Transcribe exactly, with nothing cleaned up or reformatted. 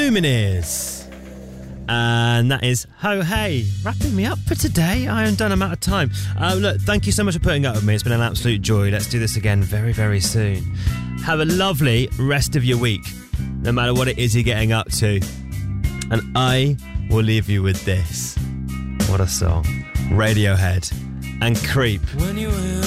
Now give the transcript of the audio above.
Lumineers. And that is Ho Hey, wrapping me up for today. I am done, I'm out of time. Uh, look, thank you so much for putting up with me. It's been an absolute joy. Let's do this again very, very soon. Have a lovely rest of your week, no matter what it is you're getting up to. And I will leave you with this. What a song. Radiohead and Creep. When you